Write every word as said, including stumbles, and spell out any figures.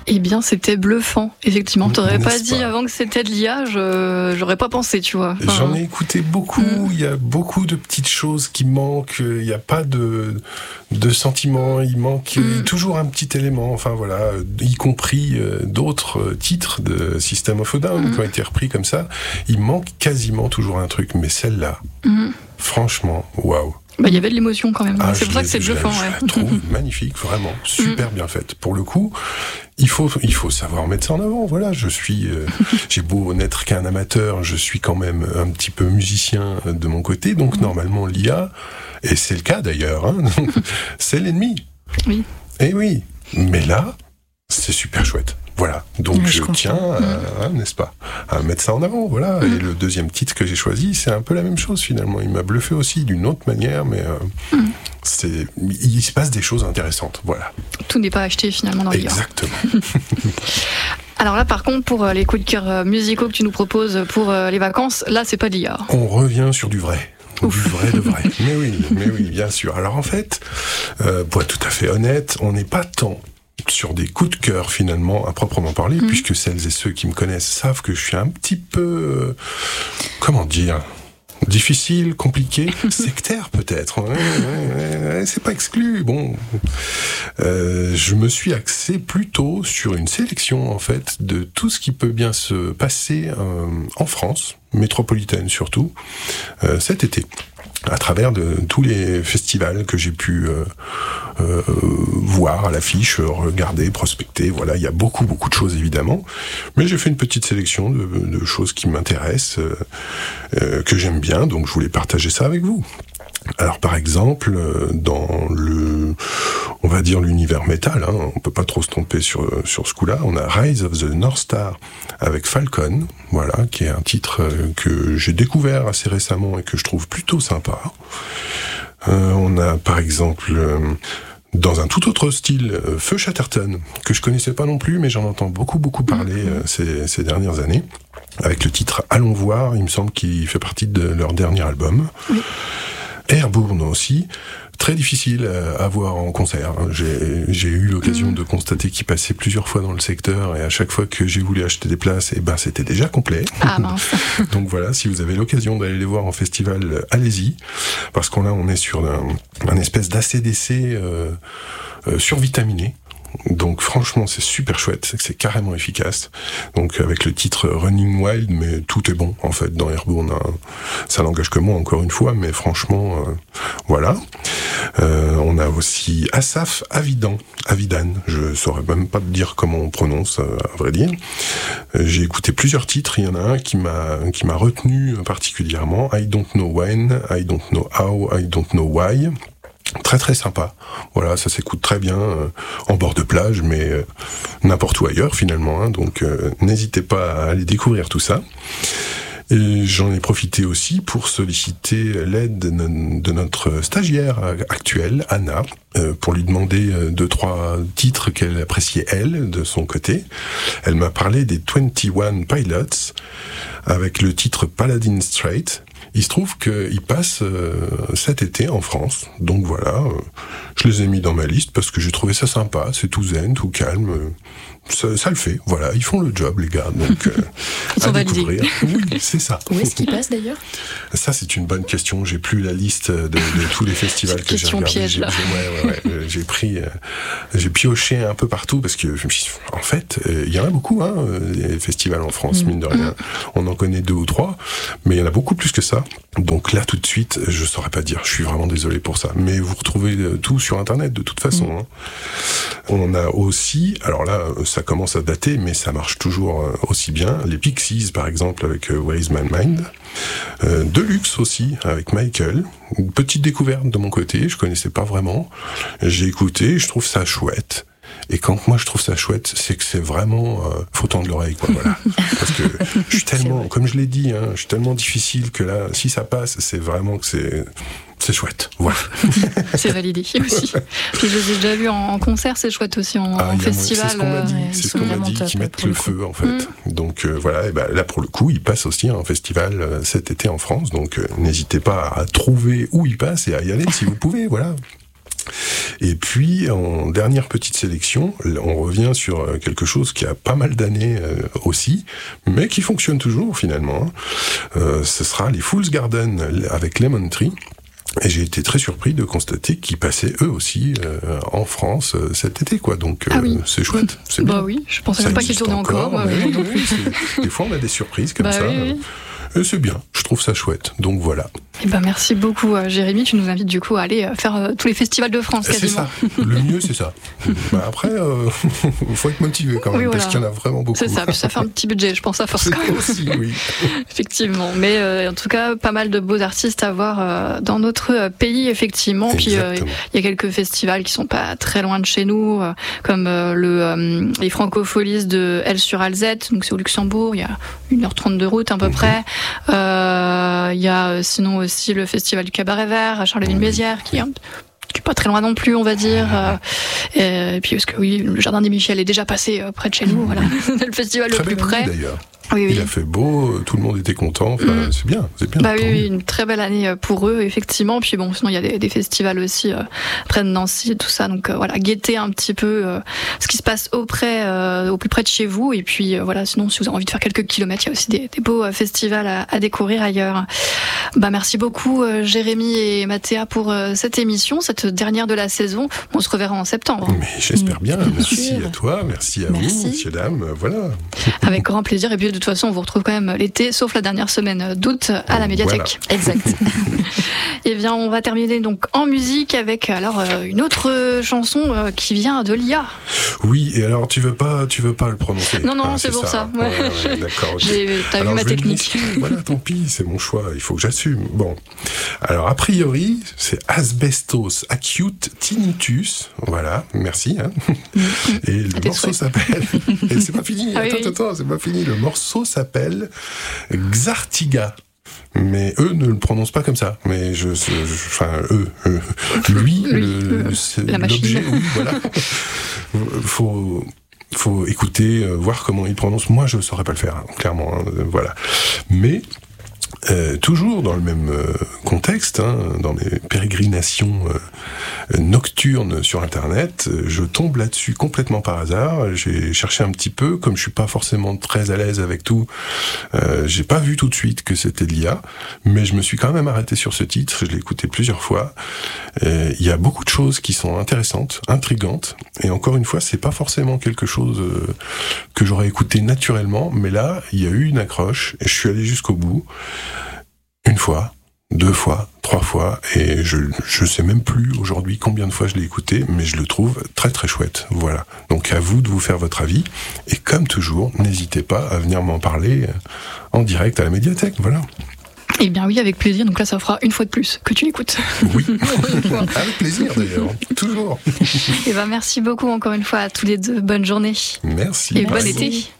Eh bien, c'était bluffant. Effectivement, t'aurais N'est-ce pas dit pas avant que c'était de l'I A, je, j'aurais pas pensé, tu vois. Enfin, J'en ai écouté beaucoup, Mm. il y a beaucoup de petites choses qui manquent, il n'y a pas de, de sentiments, il manque Mm. toujours un petit élément, enfin voilà, y compris euh, d'autres titres de System of a Down Mm. qui ont été repris comme ça, il manque quasiment toujours un truc, mais celle-là, mm. franchement, waouh. Bah, il y avait de l'émotion quand même. Ah, c'est je pour ça l'ai- que c'est je la- bluffant, je ouais. la trouve magnifique, vraiment, super bien faite. Pour le coup, il faut, il faut savoir mettre ça en avant. Voilà, je suis, euh, j'ai beau n'être qu'un amateur, je suis quand même un petit peu musicien de mon côté, donc normalement l'I A, et c'est le cas d'ailleurs, hein, c'est l'ennemi. Oui. Et oui, mais là, c'est super chouette. Voilà, donc Ouais, je je, comprends. tiens, à, hein, n'est-ce pas, à mettre ça en avant, voilà. Et le deuxième titre que j'ai choisi, c'est un peu la même chose finalement. Il m'a bluffé aussi d'une autre manière, mais euh, c'est, il se passe des choses intéressantes, voilà. Tout n'est pas acheté finalement dans l'I A. Exactement. Alors là, par contre, pour euh, les coups de cœur euh, musicaux que tu nous proposes pour euh, les vacances, là, c'est pas de l'I A. On revient sur du vrai. Ouf. Du vrai de vrai. Mais oui, mais oui, bien sûr. Alors en fait, euh, pour être tout à fait honnête, on n'est pas tant sur des coups de cœur finalement à proprement parler, Mhm. puisque celles et ceux qui me connaissent savent que je suis un petit peu, euh, comment dire, difficile, compliqué, sectaire peut-être. Ouais, ouais, ouais, ouais, c'est pas exclu. Bon, euh, je me suis axé plutôt sur une sélection en fait de tout ce qui peut bien se passer euh, en France, métropolitaine surtout, euh, cet été, à travers de tous les festivals que j'ai pu euh, euh, voir à l'affiche, regarder, prospecter. Voilà, il y a beaucoup, beaucoup de choses évidemment, mais j'ai fait une petite sélection de, de choses qui m'intéressent, euh, euh, que j'aime bien, donc je voulais partager ça avec vous. Alors par exemple, dans le, on va dire l'univers métal, hein, on peut pas trop se tromper sur sur ce coup-là. On a Rise of the North Star avec Falcon, voilà, qui est un titre que j'ai découvert assez récemment et que je trouve plutôt sympa. Euh, on a par exemple, euh, dans un tout autre style, euh, Feu Chatterton, que je connaissais pas non plus, mais j'en entends beaucoup beaucoup parler euh, ces, ces dernières années, avec le titre Allons voir. Il me semble qu'il fait partie de leur dernier album. Oui. Airbourne aussi, très difficile à voir en concert. J'ai, j'ai eu l'occasion mmh. de constater qu'il passait plusieurs fois dans le secteur, et à chaque fois que j'ai voulu acheter des places, et ben c'était déjà complet. Ah mince. Donc voilà, si vous avez l'occasion d'aller les voir en festival, allez-y, parce qu'on là on est sur un, un espèce d'A C D C euh, euh, survitaminé. Donc franchement c'est super chouette, c'est que c'est carrément efficace. Donc avec le titre Running Wild, mais tout est bon en fait dans Airbourne, hein. Ça n'engage que moi encore une fois, mais franchement euh, voilà. Euh, on a aussi Asaf Avidan, Avidan, je saurais même pas te dire comment on prononce euh, à vrai dire. Euh, j'ai écouté plusieurs titres, il y en a un qui m'a qui m'a retenu particulièrement, I Don't Know When, I Don't Know How, I Don't Know Why. Très très sympa. Voilà, ça s'écoute très bien euh, en bord de plage, mais euh, n'importe où ailleurs finalement. Hein, donc euh, n'hésitez pas à aller découvrir tout ça. Et j'en ai profité aussi pour solliciter l'aide de, no- de notre stagiaire actuelle, Anna, euh, pour lui demander euh, deux trois titres qu'elle appréciait elle de son côté. Elle m'a parlé des vingt et un Pilots avec le titre Paladin Straight. Il se trouve qu'ils passent euh, cet été en France, donc voilà, euh, je les ai mis dans ma liste parce que j'ai trouvé ça sympa, c'est tout zen, tout calme, euh, ça, ça le fait, voilà, ils font le job les gars, donc euh, Ils sont à validés. découvrir. Oui, c'est ça. Où est-ce qu'il passe d'ailleurs? Ça c'est une bonne question, j'ai plus la liste de, de tous les festivals Cette que j'ai question regardés. piège, J'ai, là. j'ai- ouais, ouais, ouais, euh, j'ai pris, euh, j'ai pioché un peu partout parce que je me suis dit, en fait, euh, il y en a beaucoup, hein, euh, les festivals en France, Mmh. mine de rien. On en connaît deux ou trois, mais il y en a beaucoup plus que ça. Donc là, tout de suite, je saurais pas dire. Je suis vraiment désolé pour ça. Mais vous retrouvez euh, tout sur Internet de toute façon. Mmh. Hein. On a aussi, alors là, ça commence à dater, mais ça marche toujours euh, aussi bien. Les Pixies, par exemple, avec euh, Where is My Mind. Euh, Deluxe aussi, avec Michael. Une petite découverte de mon côté, je connaissais pas vraiment. J'ai écouté, je trouve ça chouette. Et quand moi je trouve ça chouette, c'est que c'est vraiment euh, faut tendre l'oreille, quoi, voilà. Parce que je suis tellement, comme je l'ai dit, hein, je suis tellement difficile que là, si ça passe, c'est vraiment que c'est c'est chouette, voilà. C'est validé aussi. Puis je les ai déjà vus en, en concert, c'est chouette aussi en, Ah, en il y a- festival. c'est ce qu'on m'a dit, euh, c'est ils ce sont qu'on m'a vraiment dit, top, qu'ils mettent pour le coup. feu en fait. Mm. Donc euh, voilà, et ben là pour le coup, il passe aussi un festival euh, cet été en France, donc euh, n'hésitez pas à trouver où il passe et à y aller si vous pouvez, voilà. Et puis, en dernière petite sélection, on revient sur quelque chose qui a pas mal d'années euh, aussi, mais qui fonctionne toujours finalement. Euh, ce sera les Fool's Garden avec Lemon Tree. Et j'ai été très surpris de constater qu'ils passaient eux aussi euh, en France euh, cet été, quoi. Donc euh, ah oui. c'est chouette, c'est bah bien. Bah oui, je pensais ça même pas qu'ils tournaient encore. encore Ouais, oui, oui. oui, c'est, des fois on a des surprises comme bah ça. Oui, oui. Et c'est bien, je trouve ça chouette. Donc voilà. Et ben merci beaucoup euh, Jérémy, tu nous invites du coup à aller euh, faire euh, tous les festivals de France quasiment. C'est ça, le mieux c'est ça. bah après, il euh, faut être motivé quand même, oui, voilà. Parce qu'il y en a vraiment beaucoup. C'est ça, puis ça fait un petit budget, je pense à force quand même. Aussi, oui. Effectivement, mais euh, en tout cas, pas mal de beaux artistes à voir euh, dans notre euh, pays, effectivement. Exactement. Puis il euh, y a quelques festivals qui sont pas très loin de chez nous, euh, comme euh, le, euh, les Francopholies de L sur Alzette, donc c'est au Luxembourg, il y a une heure trente de route à peu mm-hmm. près. Il euh, y a euh, sinon aussi le Festival du Cabaret Vert à Charleville-Mézières, qui est un qui est pas très loin non plus, on va dire. Euh, et puis parce que oui, le Jardin des Michel est déjà passé euh, près de chez nous, voilà, le festival très le plus près. Année, d'ailleurs. Oui, oui. Il a fait beau, tout le monde était content. Enfin, mmh. c'est bien, c'est bien. Bah oui, oui, une très belle année pour eux, effectivement. Puis bon, sinon il y a des, des festivals aussi euh, près de Nancy, et tout ça. Donc euh, voilà, guettez un petit peu euh, ce qui se passe auprès, euh, au plus près de chez vous. Et puis euh, voilà, sinon si vous avez envie de faire quelques kilomètres, il y a aussi des, des beaux euh, festivals à, à découvrir ailleurs. Bah merci beaucoup euh, Jérémy et Mathéa pour euh, cette émission, cette dernière de la saison. On se reverra en septembre. Mais j'espère bien. Merci à toi, merci à merci. vous, messieurs dames. Voilà. Avec grand plaisir. Et puis de toute façon, on vous retrouve quand même l'été, sauf la dernière semaine d'août à la médiathèque. Voilà. Exact. Et bien, on va terminer donc en musique avec alors une autre chanson qui vient de l'I A. Oui, et alors tu veux pas, tu veux pas le prononcer. Non, non, ah, c'est, c'est pour ça. ça. Ouais. Ouais, ouais, d'accord. J'ai, t'as alors, vu ma technique. Voilà, tant pis, c'est mon choix. Il faut que j'assume. Bon, alors a priori, c'est Asbestos Acute Tinnitus. Voilà, merci. Hein. Mmh. Et le C'était morceau souhait. s'appelle. Et c'est pas fini. Ah, attends, oui, oui. attends, c'est pas fini. Le morceau s'appelle Xartiga. Mais eux ne le prononcent pas comme ça. Mais je, je enfin eux, eux. lui, lui le, euh, c'est la machine. l'objet. Oui, voilà. Faut. Faut écouter, euh, voir comment il prononce. Moi, je ne saurais pas le faire, hein, clairement. Hein, euh, voilà. Mais euh, toujours dans le même euh, contexte, hein, dans mes pérégrinations euh, nocturnes sur Internet, euh, je tombe là-dessus complètement par hasard. J'ai cherché un petit peu, comme je suis pas forcément très à l'aise avec tout. Euh, j'ai pas vu tout de suite que c'était de l'I A, mais je me suis quand même arrêté sur ce titre. Je l'ai écouté plusieurs fois. Il y a beaucoup de choses qui sont intéressantes, intrigantes, et encore une fois, c'est pas forcément quelque chose euh, que j'aurais écouté naturellement, mais là, il y a eu une accroche, et je suis allé jusqu'au bout, une fois, deux fois, trois fois, et je je sais même plus aujourd'hui combien de fois je l'ai écouté, mais je le trouve très très chouette. Voilà. Donc à vous de vous faire votre avis, et comme toujours, n'hésitez pas à venir m'en parler en direct à la médiathèque. Voilà. Eh bien oui, avec plaisir. Donc là, ça fera une fois de plus que tu l'écoutes. Oui, avec plaisir d'ailleurs, toujours. Et ben merci beaucoup encore une fois à tous les deux. Bonne journée. Merci. Et bon été.